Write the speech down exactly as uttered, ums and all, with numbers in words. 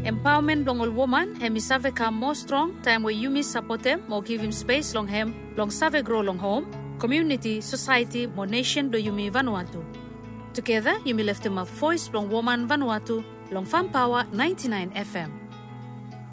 Empowerment long all woman, hemi save come more strong, time where you miss support them, more give him space long hem, long save grow long home, community, society, more nation do you me Vanuatu. Together, you may lift him up voice long woman Vanuatu, long Fan Power ninety-nine F M.